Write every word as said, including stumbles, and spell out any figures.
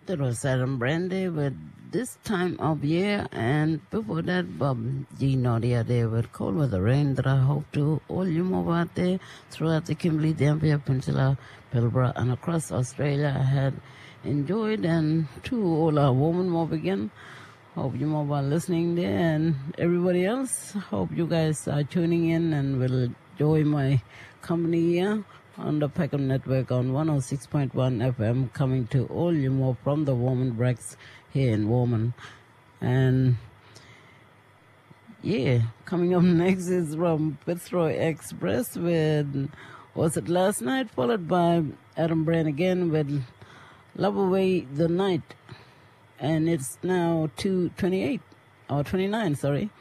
That was Adam Brandy with This Time of Year, and before that, Bob G. Nadia there with Cold Weather Rain, that I hope to all you move out there throughout the Kimberley, Dampier Peninsula, Pilbara, and across Australia had enjoyed, and to all our women mob again. Hope you mob are listening there, and everybody else, hope you guys are tuning in and will enjoy my company here on the Peckham Network on one oh six point one F M, coming to all you more from the Warman Breaks here in Warman. And yeah, coming up next is from Fitzroy Express with Was It Last Night, followed by Adam Brand again with Love Away the Night. And it's now two twenty-eight, or twenty-nine, sorry.